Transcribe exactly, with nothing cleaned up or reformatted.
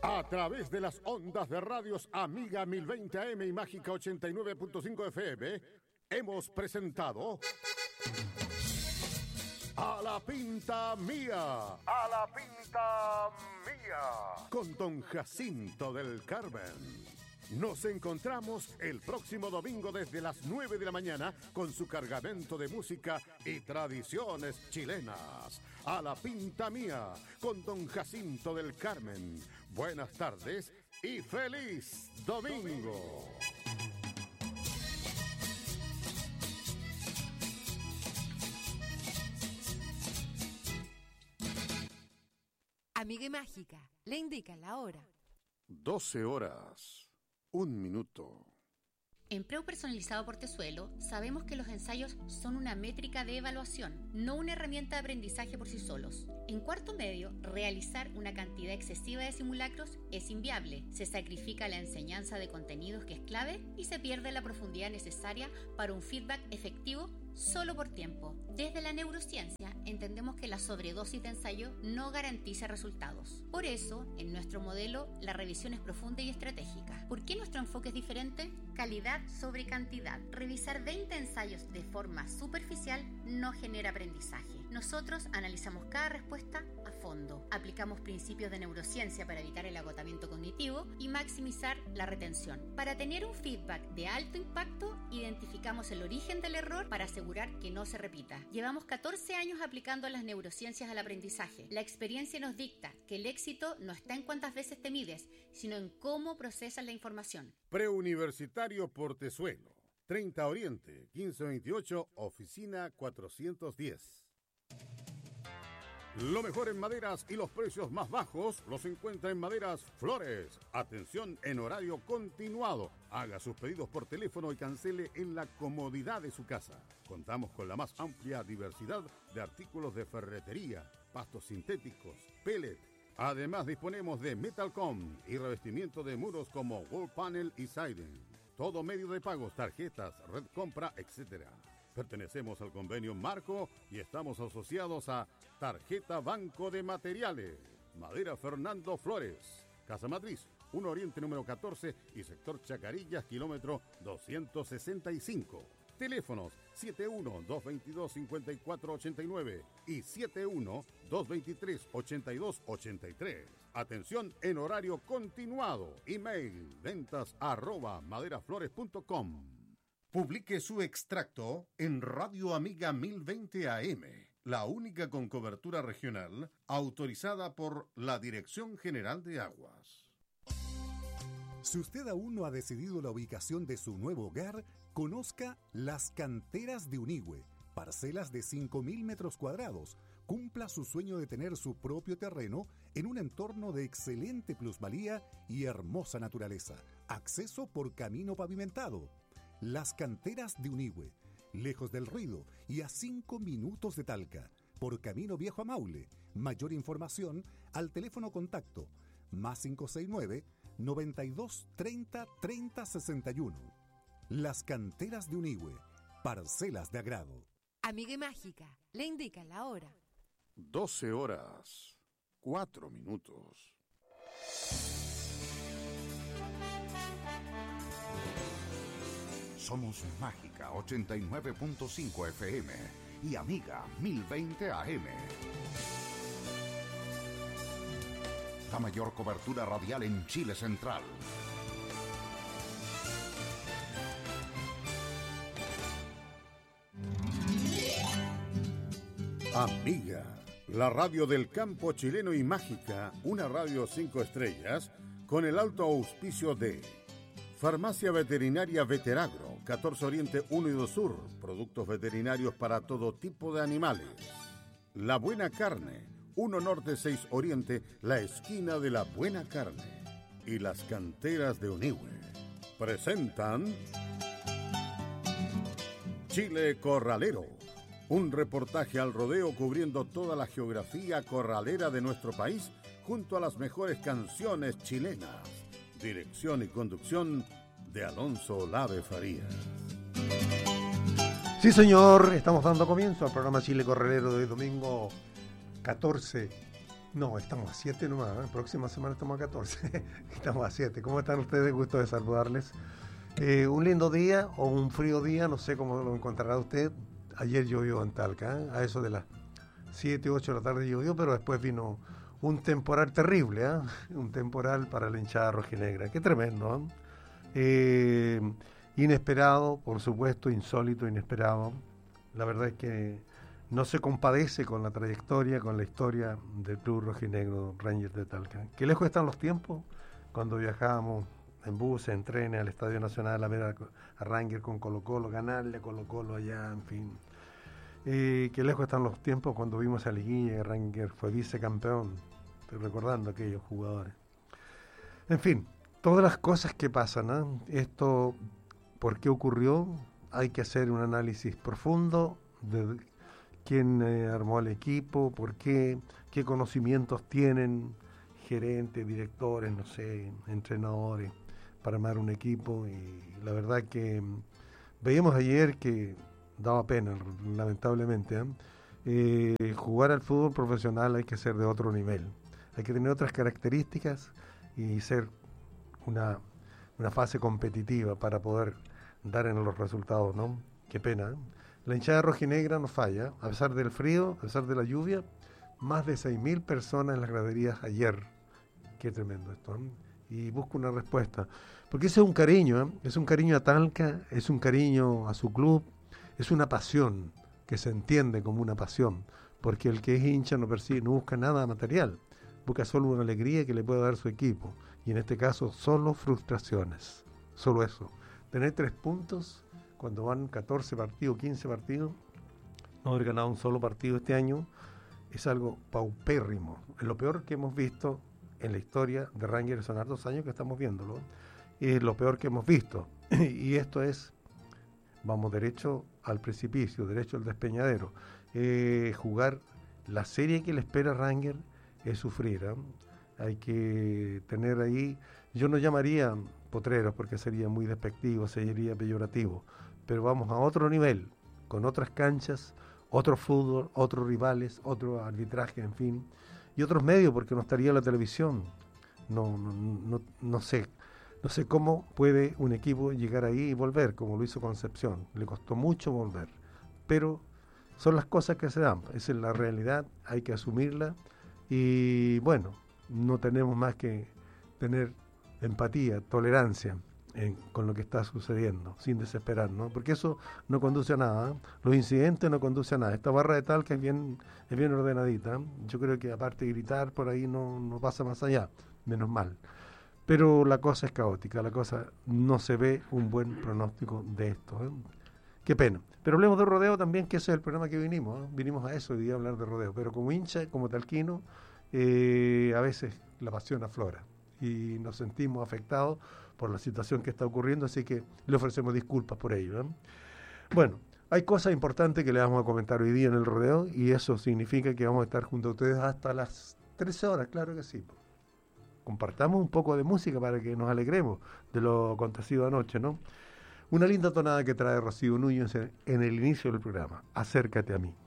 A través de las ondas de radios Amiga mil veinte A M y Mágica ochenta y nueve punto cinco F M, hemos presentado A la Pinta Mía. A la Pinta Mía. Con don Jacinto del Carmen. Nos encontramos el próximo domingo desde las nueve de la mañana con su cargamento de música y tradiciones chilenas. A la Pinta Mía, con don Jacinto del Carmen. Buenas tardes y feliz domingo. Amiga y Mágica, le indica la hora. doce horas, un minuto. En Preu Personalizado Portezuelo sabemos que los ensayos son una métrica de evaluación, no una herramienta de aprendizaje por sí solos. En cuarto medio, realizar una cantidad excesiva de simulacros es inviable. Se sacrifica la enseñanza de contenidos que es clave y se pierde la profundidad necesaria para un feedback efectivo solo por tiempo. Desde la neurociencia entendemos que la sobredosis de ensayo no garantiza resultados. Por eso, en nuestro modelo, la revisión es profunda y estratégica. ¿Por qué nuestro enfoque es diferente? Calidad sobre cantidad. Revisar veinte ensayos de forma superficial no genera aprendizaje. Nosotros analizamos cada respuesta a fondo. Aplicamos principios de neurociencia para evitar el agotamiento cognitivo y maximizar la retención. Para tener un feedback de alto impacto, identificamos el origen del error para asegurar que no se repita. Llevamos catorce años aplicando las neurociencias al aprendizaje. La experiencia nos dicta que el éxito no está en cuántas veces te mides, sino en cómo procesas la información. Preuniversitario Portezuelo, treinta Oriente, quince veintiocho, oficina cuatrocientos diez. Lo mejor en maderas y los precios más bajos los encuentra en Maderas Flores. Atención en horario continuado. Haga sus pedidos por teléfono y cancele en la comodidad de su casa. Contamos con la más amplia diversidad de artículos de ferretería, pastos sintéticos, pellet. Además disponemos de Metalcom y revestimiento de muros como wall panel y siding. Todo medio de pagos, tarjetas, red compra, etcétera. Pertenecemos al convenio Marco y estamos asociados a Tarjeta Banco de Materiales. Madera Fernando Flores. Casa Matriz, uno Oriente número catorce y sector Chacarillas, kilómetro doscientos sesenta y cinco. Teléfonos siete uno, dos veintidós, cincuenta y cuatro ochenta y nueve y siete uno, dos veintitrés, ochenta y dos ochenta y tres. Atención en horario continuado. Email ventas arroba maderaflores punto com. Publique su extracto en Radio Amiga mil veinte A M, la única con cobertura regional autorizada por la Dirección General de Aguas. Si usted aún no ha decidido la ubicación de su nuevo hogar, conozca Las Canteras de Unigüe, parcelas de cinco mil metros cuadrados. Cumpla su sueño de tener su propio terreno en un entorno de excelente plusvalía y hermosa naturaleza. Acceso por camino pavimentado. Las Canteras de Unigüe, lejos del ruido y a cinco minutos de Talca, por Camino Viejo a Maule. Mayor información al teléfono contacto más cinco seis nueve, noventa y dos, treinta, treinta, sesenta y uno. Las Canteras de Unigüe, parcelas de agrado. Amiga y Mágica, le indica la hora. doce horas, cuatro minutos. Somos Mágica ochenta y nueve punto cinco F M y Amiga mil veinte A M. La mayor cobertura radial en Chile Central. Amiga, la radio del campo chileno y Mágica, una radio cinco estrellas, con el alto auspicio de Farmacia Veterinaria Veteragro, catorce Oriente uno y dos Sur, productos veterinarios para todo tipo de animales. La Buena Carne, uno Norte seis Oriente, la esquina de la buena carne. Y Las Canteras de Unigüe presentan Chile Corralero, un reportaje al rodeo cubriendo toda la geografía corralera de nuestro país junto a las mejores canciones chilenas. Dirección y conducción de Alonso Lave Farías. Sí, señor, estamos dando comienzo al programa Chile Corralero de domingo catorce No, estamos a siete nomás, ¿eh? Próxima semana estamos a catorce. Estamos a siete. ¿Cómo están ustedes? Gusto de saludarles. Eh, un lindo día o un frío día, no sé cómo lo encontrará usted. Ayer llovió en Talca, ¿eh? A eso de las siete, ocho de la tarde llovió, pero después vino un temporal terrible, ¿eh? Un temporal para la hinchada rojinegra. Qué tremendo, ¿eh? Eh, inesperado, por supuesto, insólito, inesperado. La verdad es que no se compadece con la trayectoria, con la historia del club rojinegro Rangers de Talca. Qué lejos están los tiempos cuando viajábamos en bus, en trenes al Estadio Nacional a ver a, a Rangers con Colo Colo, ganarle a Colo Colo allá, en fin. Eh, qué lejos están los tiempos cuando vimos a Liguilla y Rangers fue vicecampeón. Estoy recordando a aquellos jugadores. En fin, todas las cosas que pasan, ¿eh? Esto, ¿por qué ocurrió? Hay que hacer un análisis profundo de quién eh, armó el equipo, por qué, qué conocimientos tienen gerentes, directores, no sé, entrenadores, para armar un equipo. Y la verdad que veíamos ayer que daba pena, lamentablemente, ¿eh? Eh, jugar al fútbol profesional hay que ser de otro nivel, hay que tener otras características y ser una, una fase competitiva para poder dar en los resultados, ¿no? Qué pena, ¿eh? La hinchada rojinegra no falla, a pesar del frío, a pesar de la lluvia, más de seis mil personas en las graderías ayer. Qué tremendo esto, ¿eh? Y busco una respuesta, porque ese es un cariño, ¿eh? Es un cariño a Talca, es un cariño a su club, es una pasión que se entiende como una pasión, porque el que es hincha no persigue, no busca nada material, busca solo una alegría que le pueda dar su equipo, y en este caso solo frustraciones, solo eso. Tener tres puntos cuando van catorce partidos, quince partidos, no haber ganado un solo partido este año, es algo paupérrimo, es lo peor que hemos visto en la historia de Rangers. Son hartos años que estamos viéndolo, es lo peor que hemos visto, y esto es, vamos derecho al precipicio, derecho al despeñadero. Eh, jugar la serie que le espera a Rangers es sufrir, ¿eh? Hay que tener ahí, yo no llamaría potreros porque sería muy despectivo, sería peyorativo, pero vamos a otro nivel, con otras canchas, otro fútbol, otros rivales, otro arbitraje, en fin, y otros medios, porque no estaría la televisión. No, no, no, no sé, no sé cómo puede un equipo llegar ahí y volver, como lo hizo Concepción. Le costó mucho volver, pero son las cosas que se dan, esa es la realidad, hay que asumirla, y bueno, no tenemos más que tener empatía, tolerancia en, con lo que está sucediendo, sin desesperar, ¿no? Porque eso no conduce a nada, ¿eh? Los incidentes no conducen a nada. Esta barra de Talca es bien, es bien ordenadita, ¿eh? Yo creo que aparte de gritar por ahí no, no pasa más allá, menos mal. Pero la cosa es caótica, la cosa no se ve un buen pronóstico de esto, ¿eh? Qué pena. Pero hablemos de rodeo también, que ese es el programa que vinimos, ¿eh? Vinimos a eso, hoy día a hablar de rodeo. Pero como hincha, como talquino, eh, a veces la pasión aflora y nos sentimos afectados por la situación que está ocurriendo, así que le ofrecemos disculpas por ello, ¿eh? Bueno, hay cosas importantes que le vamos a comentar hoy día en el rodeo, y eso significa que vamos a estar junto a ustedes hasta las trece horas, claro que sí. Compartamos un poco de música para que nos alegremos de lo acontecido anoche, ¿no? Una linda tonada que trae Rocío Núñez en el inicio del programa, Acércate a mí.